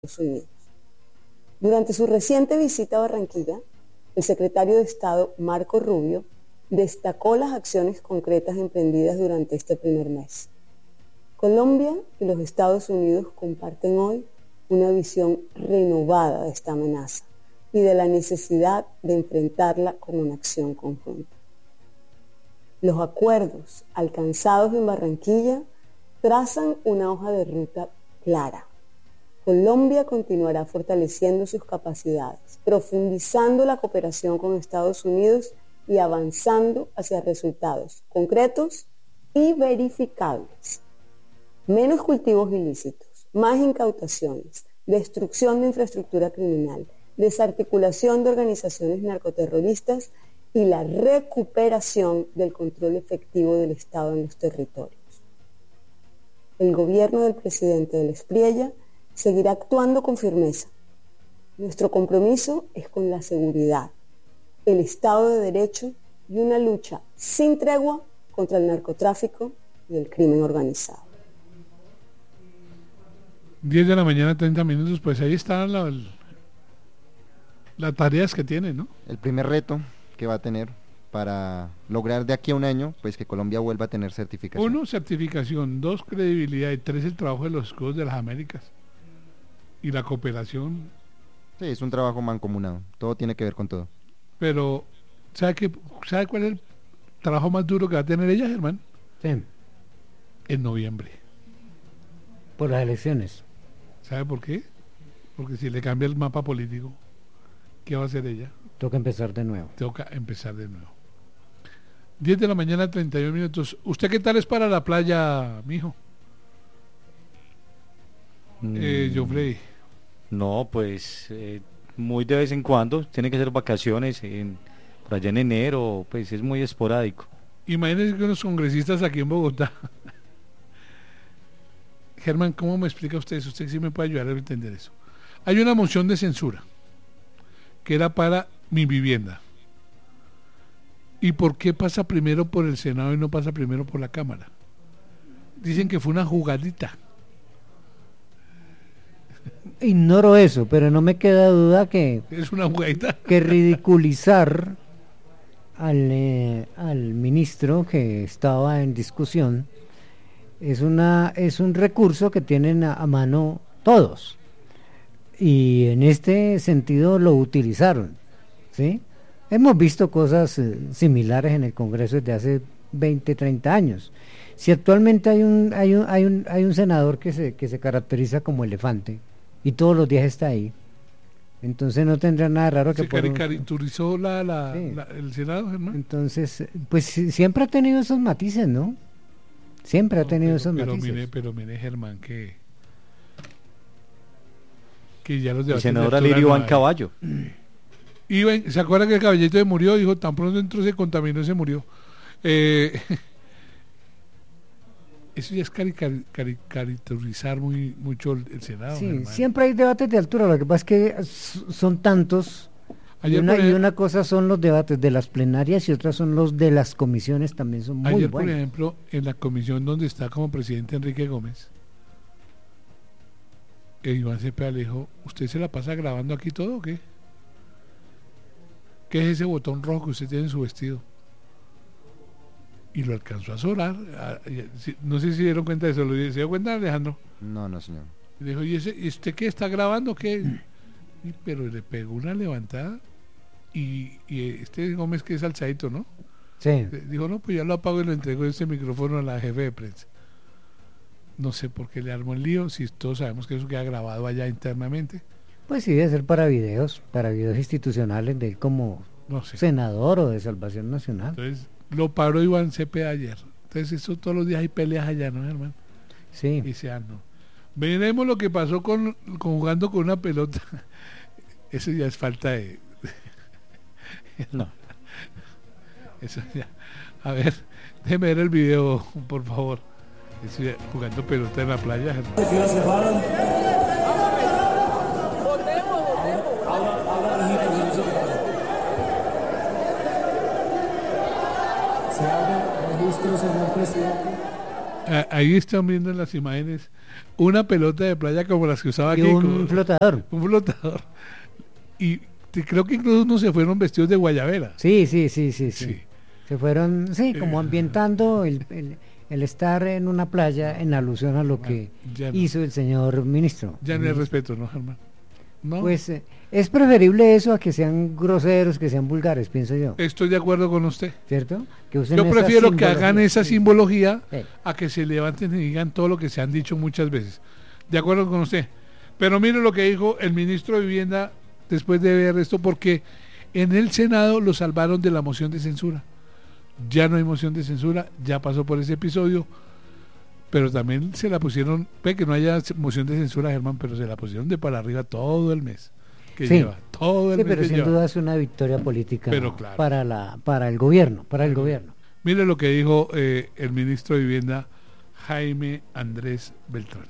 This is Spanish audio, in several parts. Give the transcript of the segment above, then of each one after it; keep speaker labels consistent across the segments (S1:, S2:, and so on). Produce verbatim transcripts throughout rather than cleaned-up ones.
S1: Estados Unidos. Durante su reciente visita a Barranquilla, el secretario de Estado, Marco Rubio, destacó las acciones concretas emprendidas durante este primer mes. Colombia y los Estados Unidos comparten hoy una visión renovada de esta amenaza y de la necesidad de enfrentarla con una acción conjunta. Los acuerdos alcanzados en Barranquilla trazan una hoja de ruta clara. Colombia continuará fortaleciendo sus capacidades, profundizando la cooperación con Estados Unidos y avanzando hacia resultados concretos y verificables. Menos cultivos ilícitos, más incautaciones, destrucción de infraestructura criminal, desarticulación de organizaciones narcoterroristas y la recuperación del control efectivo del Estado en los territorios. El gobierno del presidente del Espriella seguirá actuando con firmeza. Nuestro compromiso es con la seguridad, el Estado de Derecho y una lucha sin tregua contra el narcotráfico y el crimen organizado.
S2: diez de la mañana, treinta minutos, pues ahí están las la tareas que tiene, ¿no?
S3: El primer reto que va a tener para lograr de aquí a un año, pues que Colombia vuelva a tener certificación.
S2: Uno, certificación. Dos, credibilidad. Y tres, el trabajo de los escudos de las Américas. Y la cooperación.
S3: Sí, es un trabajo mancomunado. Todo tiene que ver con todo.
S2: Pero, ¿sabe qué, ¿sabe cuál es el trabajo más duro que va a tener ella, Germán?
S4: Sí.
S2: En noviembre.
S4: Por las elecciones.
S2: ¿Sabe por qué? Porque si le cambia el mapa político, ¿qué va a hacer ella?
S4: Toca empezar de nuevo.
S2: Toca empezar de nuevo. diez de la mañana, treinta y uno minutos. ¿Usted qué tal es para la playa, mijo? Mm. Eh, Joffrey.
S5: No, pues eh, muy de vez en cuando. Tiene que ser vacaciones en, por allá en enero, pues es muy esporádico.
S2: Imagínense que unos congresistas aquí en Bogotá. Germán, ¿cómo me explica usted eso? Usted sí me puede ayudar a entender eso. Hay una moción de censura que era para mi vivienda. ¿Y por qué pasa primero por el Senado y no pasa primero por la Cámara? Dicen que fue una jugadita.
S4: Ignoro eso, pero no me queda duda que
S2: es una jugadita.
S4: Que ridiculizar al, eh, al ministro que estaba en discusión es una es un recurso que tienen a, a mano todos. Y en este sentido lo utilizaron, ¿sí? Hemos visto cosas eh, similares en el Congreso desde hace veinte, treinta años. Si actualmente hay un hay un hay un hay un senador que se que se caracteriza como elefante y todos los días está ahí, entonces no tendrá nada raro que
S2: se por caricaturizó un... la, la, sí. la el Senado, Germán.
S4: Entonces, pues siempre ha tenido esos matices, ¿no? Siempre no, ha tenido
S2: pero,
S4: esos
S2: pero
S4: matices.
S2: Mire, pero mire, Germán, que que ya los
S5: debates. El senador Alirio iba en caballo.
S2: Iba en, ¿se acuerda que el caballito de murió? Dijo, tan pronto entró, se contaminó y se murió. Eh, eso ya es caricaturizar muy mucho el, el Senado.
S4: Sí,
S2: hermano.
S4: Siempre hay debates de altura, lo que pasa es que son tantos. Y una, ejemplo, y una cosa son los debates de las plenarias y otras son los de las comisiones, también son muy
S2: ayer,
S4: buenos.
S2: Por ejemplo, en la comisión donde está como presidente Enrique Gómez, el Iván Cepeda le dijo, ¿usted se la pasa grabando aquí todo o qué? ¿Qué es ese botón rojo que usted tiene en su vestido? Y lo alcanzó a sonar. No sé si se dieron cuenta de eso. ¿Se dio cuenta, Alejandro?
S3: No, no, señor.
S2: Y le dijo, ¿y, ese, ¿y usted qué está grabando? ¿Qué? Y, pero le pegó una levantada y, y este Gómez que es alzadito, ¿no?
S4: Sí.
S2: Dijo, no, pues ya lo apago y lo entregó ese micrófono a la jefe de prensa. No sé por qué le armó el lío, si todos sabemos que eso queda grabado allá internamente.
S4: Pues sí, debe ser para videos, para videos institucionales de él como no sé. senador o de Salvación Nacional.
S2: Entonces, lo paró Iván Cepeda ayer. Entonces, eso todos los días hay peleas allá, ¿no, hermano?
S4: Sí.
S2: Y se no. Veremos lo que pasó con, con jugando con una pelota. Eso ya es falta de...
S5: no.
S2: Eso ya... A ver, déjeme ver el video, por favor. Eso ya, jugando pelota en la playa.
S6: Se abre el registro, señor presidente.
S2: a- ahí están viendo en las imágenes una pelota de playa como las que usaba
S4: Y
S2: aquí.
S4: un
S2: como-
S4: flotador.
S2: un flotador. Y te- creo que incluso unos se fueron vestidos de guayabera.
S4: Sí, sí, sí, sí, sí.
S2: Sí.
S4: Se fueron, sí, como
S2: Eh,
S4: ambientando el, el, el estar en una playa en alusión a lo que
S2: Ya no,
S4: hizo el señor ministro.
S2: ya no hay respeto, ¿no, Germán? No,
S4: Pues eh, es preferible eso a que sean groseros, que sean vulgares, pienso yo,
S2: estoy de acuerdo con usted.
S4: ¿cierto? Que usen
S2: Yo
S4: esa
S2: prefiero que hagan
S4: simbología.
S2: esa simbología
S4: Sí.
S2: a que se levanten y digan todo lo que se han dicho muchas veces. De acuerdo con usted. Pero mire lo que dijo el ministro de Vivienda después de ver esto, porque en el Senado lo salvaron de la moción de censura. Ya no hay moción de censura, ya pasó por ese episodio, pero también se la pusieron, ve que no haya moción de censura, Germán, pero se la pusieron de para arriba todo el mes que
S4: Sí.
S2: lleva, todo el
S4: Sí,
S2: mes
S4: pero
S2: que
S4: sin
S2: lleva.
S4: duda es una victoria política
S2: Pero claro.
S4: para la para el gobierno, para el gobierno.
S2: Mire lo que dijo eh, el ministro de Vivienda, Jaime Andrés Beltrán.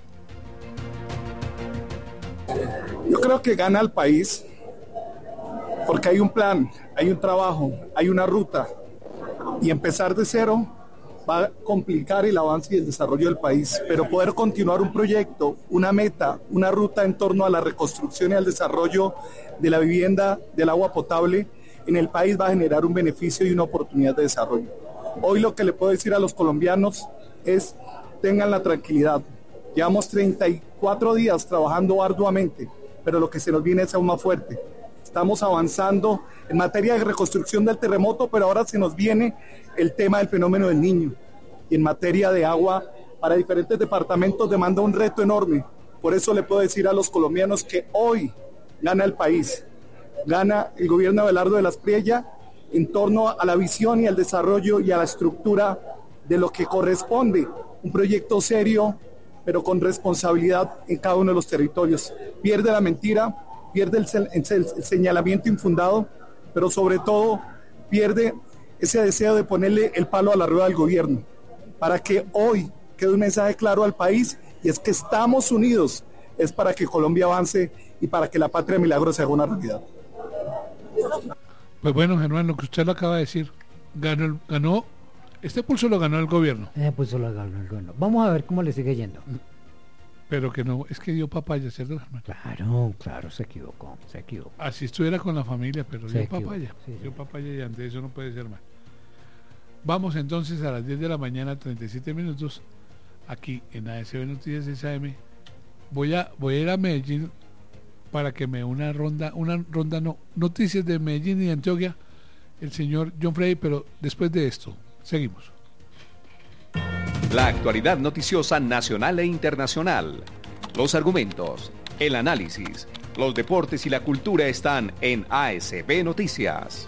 S6: Yo creo que gana el país porque hay un plan, hay un trabajo, hay una ruta y empezar de cero va a complicar el avance y el desarrollo del país, pero poder continuar un proyecto, una meta, una ruta en torno a la reconstrucción y al desarrollo de la vivienda, del agua potable en el país va a generar un beneficio y una oportunidad de desarrollo. Hoy lo que le puedo decir a los colombianos es tengan la tranquilidad. Llevamos treinta y cuatro días trabajando arduamente, pero lo que se nos viene es aún más fuerte. Estamos avanzando en materia de reconstrucción del terremoto, pero ahora se nos viene el tema del fenómeno del Niño. Y en materia de agua, para diferentes departamentos demanda un reto enorme. Por eso le puedo decir a los colombianos que hoy gana el país, gana el gobierno de Abelardo de las Priella en torno a la visión y al desarrollo y a la estructura de lo que corresponde, un proyecto serio, pero con responsabilidad en cada uno de los territorios. Pierde la mentira, pierde el, se- el se- el señalamiento infundado, pero sobre todo pierde ese deseo de ponerle el palo a la rueda del gobierno, para que hoy quede un mensaje claro al país, y es que estamos unidos, es para que Colombia avance y para que la patria de milagros se haga una realidad.
S2: Pues bueno, Germán, lo que usted lo acaba de decir, ganó, el- ganó este pulso lo ganó el gobierno,
S4: Eh, pues solo ganó el gobierno. Vamos a ver cómo le sigue yendo.
S2: pero que no, es que dio papaya, ¿cierto, Germán?
S4: Claro, claro, se equivocó, se equivocó.
S2: Así estuviera con la familia, pero
S4: Se
S2: dio
S4: equivocó,
S2: papaya,
S4: sí, sí.
S2: dio papaya y ante eso no puede ser mal. Vamos entonces a las diez de la mañana, treinta y siete minutos, aquí en A S B Noticias S A M. Voy a, voy a ir a Medellín para que me una ronda, una ronda no, noticias de Medellín y de Antioquia, el señor John Frey, pero después de esto, seguimos.
S7: La actualidad noticiosa nacional e internacional. Los argumentos, el análisis, los deportes y la cultura están en A S B Noticias.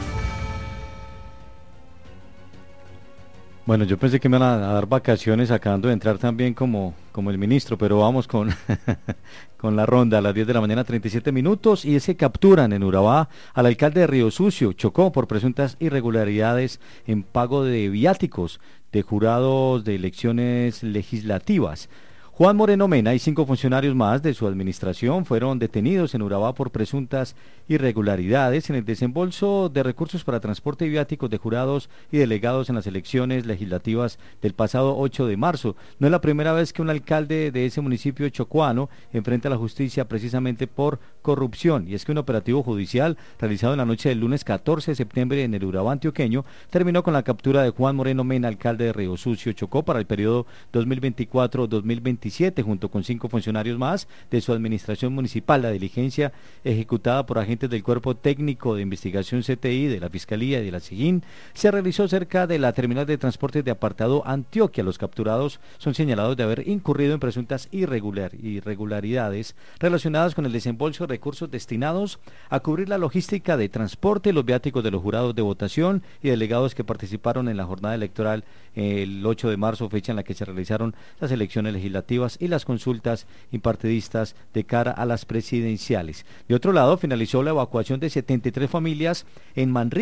S5: Bueno, yo pensé que me iban a, a dar vacaciones acabando de entrar también como, como el ministro, pero vamos con, con la ronda a las diez de la mañana, treinta y siete minutos, y es que capturan en Urabá al alcalde de Río Sucio, Chocó, por presuntas irregularidades en pago de viáticos de jurados de elecciones legislativas. Juan Moreno Mena y cinco funcionarios más de su administración fueron detenidos en Urabá por presuntas irregularidades en el desembolso de recursos para transporte y viáticos de jurados y delegados en las elecciones legislativas del pasado ocho de marzo. No es la primera vez que un alcalde de ese municipio chocuano enfrenta a la justicia precisamente por corrupción, y es que un operativo judicial realizado en la noche del lunes catorce de septiembre en el Urabá antioqueño terminó con la captura de Juan Moreno Mena, alcalde de Río Sucio, Chocó, para el periodo dos mil veinticuatro dos mil veintisiete, junto con cinco funcionarios más de su administración municipal. La diligencia ejecutada por agentes del Cuerpo Técnico de Investigación C T I, de la Fiscalía y de la SIGIN se realizó cerca de la terminal de transportes de Apartado Antioquia. Los capturados son señalados de haber incurrido en presuntas irregular, irregularidades relacionadas con el desembolso de recursos destinados a cubrir la logística de transporte, los viáticos de los jurados de votación y delegados que participaron en la jornada electoral el ocho de marzo, fecha en la que se realizaron las elecciones legislativas y las consultas impartidistas de cara a las presidenciales. De otro lado, finalizó la evacuación de setenta y tres familias en Manrique,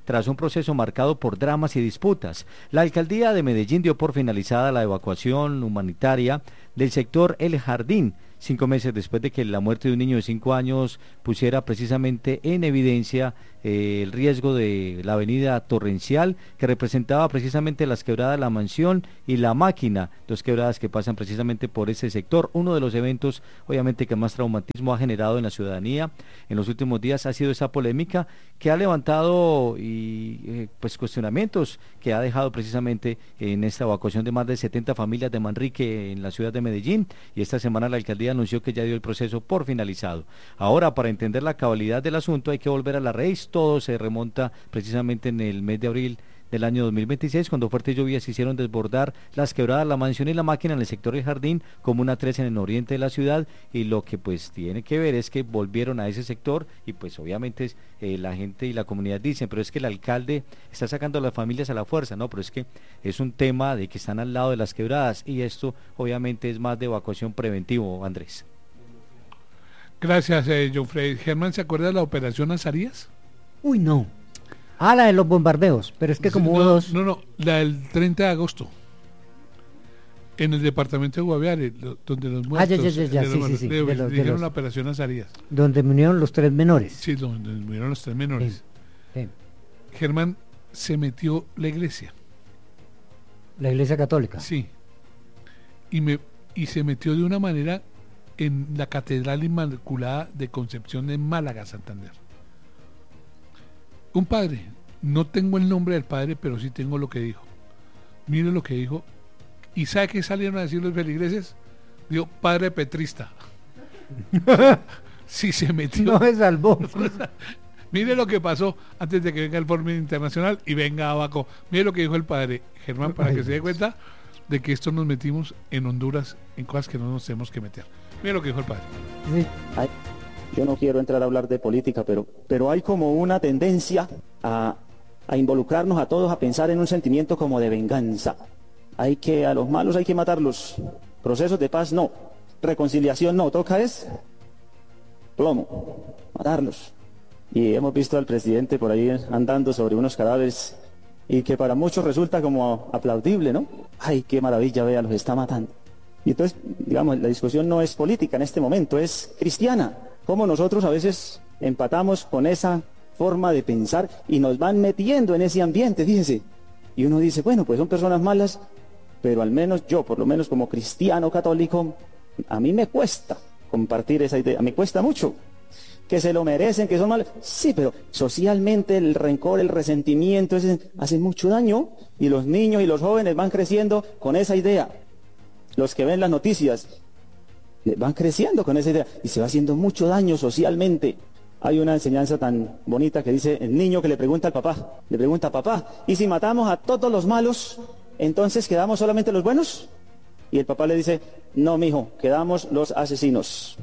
S5: tras un proceso marcado por dramas y disputas. La alcaldía de Medellín dio por finalizada la evacuación humanitaria del sector El Jardín, cinco meses después de que la muerte de un niño de cinco años pusiera precisamente en evidencia eh, el riesgo de la avenida Torrencial, que representaba precisamente las quebradas La Mansión y La Máquina, dos quebradas que pasan precisamente por ese sector. Uno de los eventos, obviamente, que más traumatismo ha generado en la ciudadanía en los últimos días ha sido esa polémica que ha levantado y eh, pues cuestionamientos que ha dejado precisamente en esta evacuación de más de setenta familias de Manrique en la ciudad de Medellín, y esta semana la alcaldía anunció que ya dio el proceso por finalizado. Ahora, para entender la cabalidad del asunto hay que volver a la raíz. Todo se remonta precisamente en el mes de abril del año dos mil veintiséis, cuando fuertes lluvias hicieron desbordar las quebradas La Mansión y La Máquina en el sector del Jardín, comuna tres en el oriente de la ciudad, y lo que pues tiene que ver es que volvieron a ese sector y pues obviamente eh, la gente y la comunidad dicen, pero es que el alcalde está sacando a las familias a la fuerza. No, pero es que es un tema de que están al lado de las quebradas, y esto obviamente es más de evacuación preventivo, Andrés.
S2: Gracias, eh, John Frey. Germán, ¿se acuerda de la operación Azarías?
S4: Uy, no. Ah, la de los bombardeos, pero es que como
S2: no,
S4: hubo dos...
S2: No, no, la del treinta de agosto, en el departamento de Guaviare, lo, donde los muertos...
S4: Ah, ya, ya, ya, ya, sí,
S2: los,
S4: sí, sí.
S2: Le,
S4: De
S2: le
S4: los,
S2: dijeron
S4: de los,
S2: la operación Azarías.
S4: donde murieron los tres menores.
S2: Sí, donde murieron los tres menores.
S4: Sí, sí.
S2: Germán, se metió la iglesia.
S4: La iglesia católica.
S2: Sí. Y, me, y se metió de una manera en la Catedral Inmaculada de Concepción de Málaga, Santander. Un padre, no tengo el nombre del padre, pero sí tengo lo que dijo. Mire lo que dijo. ¿Y sabe qué salieron a decir los feligreses? Dijo, padre petrista. Sí, se metió.
S4: No se salvó.
S2: Mire lo que pasó antes de que venga el Foro Internacional y venga Abaco. Mire lo que dijo el padre Germán, para que se dé cuenta de que esto nos metimos en Honduras en cosas que no nos tenemos que meter. Mire lo que dijo el padre.
S4: Sí.
S8: Ay, yo no quiero entrar a hablar de política, pero, pero hay como una tendencia a, a involucrarnos a todos, a pensar en un sentimiento como de venganza. Hay que, a los malos hay que matarlos. Procesos de paz no. Reconciliación no. Toca es plomo, matarlos. Y hemos visto al presidente por ahí andando sobre unos cadáveres y que para muchos resulta como aplaudible, ¿no? Ay, qué maravilla, vea, los está matando. Y entonces, digamos, la discusión no es política en este momento, es cristiana. Como nosotros a veces empatamos con esa forma de pensar y nos van metiendo en ese ambiente, fíjese. Y uno dice, bueno, pues son personas malas, pero al menos yo, por lo menos como cristiano católico, a mí me cuesta compartir esa idea, me cuesta mucho. Que se lo merecen, que son malos, sí, pero socialmente el rencor, el resentimiento, ese, hace mucho daño, y los niños y los jóvenes van creciendo con esa idea. Los que ven las noticias van creciendo con esa idea y se va haciendo mucho daño socialmente. Hay una enseñanza tan bonita que dice el niño que le pregunta al papá, le pregunta, papá, ¿y si matamos a todos los malos, entonces quedamos solamente los buenos? Y el papá le dice, no, mijo, quedamos los asesinos.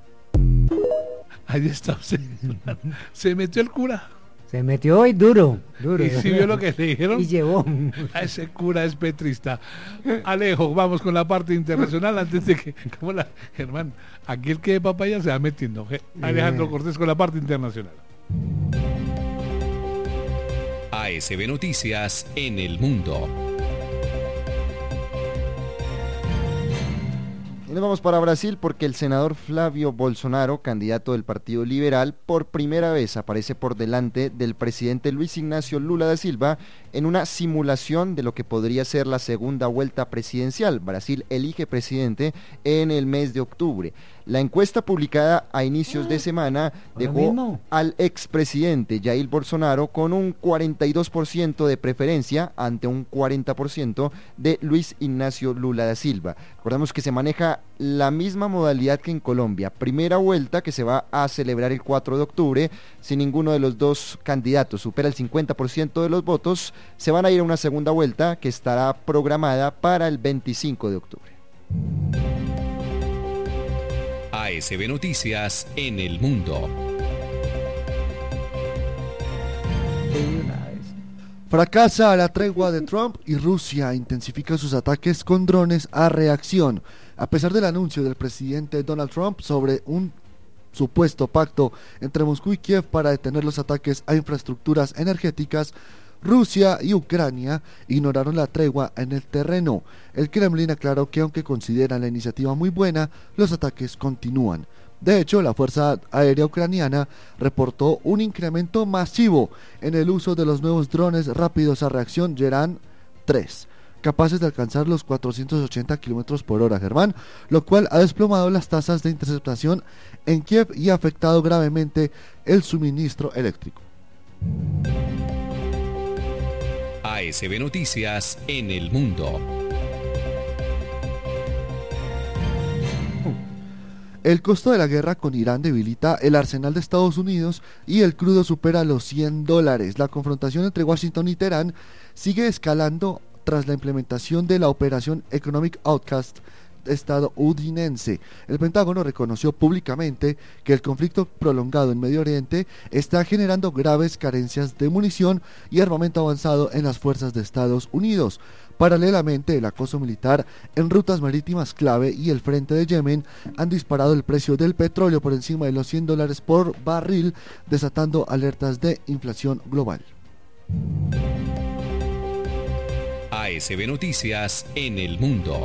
S2: Ahí está, se, se metió el cura.
S4: Se metió hoy duro, duro.
S2: Y sí vio lo que le dijeron.
S4: Y llevó.
S2: A ese cura es petrista. Alejo, vamos con la parte internacional antes de que, como la, Germán, aquí el que de papaya se va metiendo. Alejandro Cortés con la parte internacional.
S7: A S B Noticias en el mundo.
S3: Y nos vamos para Brasil porque el senador Flávio Bolsonaro, candidato del Partido Liberal, por primera vez aparece por delante del presidente Luis Ignacio Lula da Silva en una simulación de lo que podría ser la segunda vuelta presidencial. Brasil elige presidente en el mes de octubre. La encuesta publicada a inicios de semana dejó al expresidente Jair Bolsonaro con un cuarenta y dos por ciento de preferencia ante un cuarenta por ciento de Luis Ignacio Lula da Silva. Recordemos que se maneja la misma modalidad que en Colombia. Primera vuelta que se va a celebrar el cuatro de octubre. Si ninguno de los dos candidatos supera el cincuenta por ciento de los votos, se van a ir a una segunda vuelta que estará programada para el veinticinco de octubre.
S7: A S B Noticias en el mundo.
S9: Fracasa la tregua de Trump y Rusia intensifica sus ataques con drones a reacción. A pesar del anuncio del presidente Donald Trump sobre un supuesto pacto entre Moscú y Kiev para detener los ataques a infraestructuras energéticas, Rusia y Ucrania ignoraron la tregua en el terreno. El Kremlin aclaró que aunque consideran la iniciativa muy buena, los ataques continúan. De hecho, la Fuerza Aérea Ucraniana reportó un incremento masivo en el uso de los nuevos drones rápidos a reacción Geran tres, capaces de alcanzar los cuatrocientos ochenta kilómetros por hora, Germán, lo cual ha desplomado las tasas de interceptación en Kiev y ha afectado gravemente el suministro eléctrico.
S7: A S B Noticias en el mundo.
S9: El costo de la guerra con Irán debilita el arsenal de Estados Unidos y el crudo supera los cien dólares. La confrontación entre Washington y Teherán sigue escalando tras la implementación de la operación Economic Outcast estadounidense. El Pentágono reconoció públicamente que el conflicto prolongado en Medio Oriente está generando graves carencias de munición y armamento avanzado en las fuerzas de Estados Unidos. Paralelamente, el acoso militar en rutas marítimas clave y el frente de Yemen han disparado el precio del petróleo por encima de los cien dólares por barril, desatando alertas de inflación global.
S7: A S B Noticias en el mundo.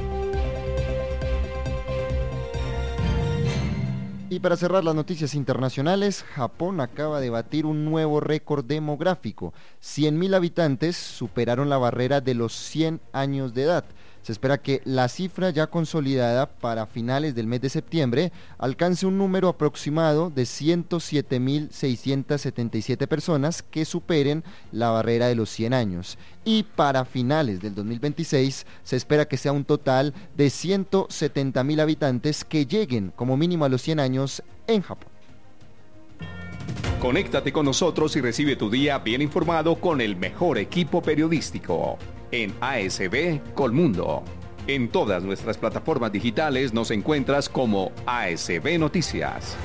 S3: Y para cerrar las noticias internacionales, Japón acaba de batir un nuevo récord demográfico. cien mil habitantes superaron la barrera de los cien años de edad. Se espera que la cifra ya consolidada para finales del mes de septiembre alcance un número aproximado de ciento siete mil seiscientas setenta y siete personas que superen la barrera de los cien años. Y para finales del dos mil veintiséis se espera que sea un total de ciento setenta mil habitantes que lleguen como mínimo a los cien años en Japón.
S7: Conéctate con nosotros y recibe tu día bien informado con el mejor equipo periodístico en A S B Colmundo. En todas nuestras plataformas digitales nos encuentras como A S B Noticias.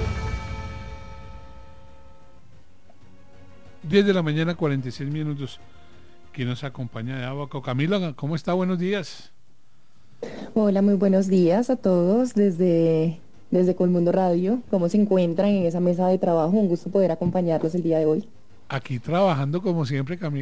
S2: diez de la mañana, cuarenta y seis minutos. ¿Quién nos acompaña de Abaco? Camila, ¿cómo está? Buenos días.
S10: Hola, muy buenos días a todos desde, desde Colmundo Radio. ¿Cómo se encuentran en esa mesa de trabajo? Un gusto poder acompañarlos el día de hoy.
S2: Aquí trabajando como siempre, Camila.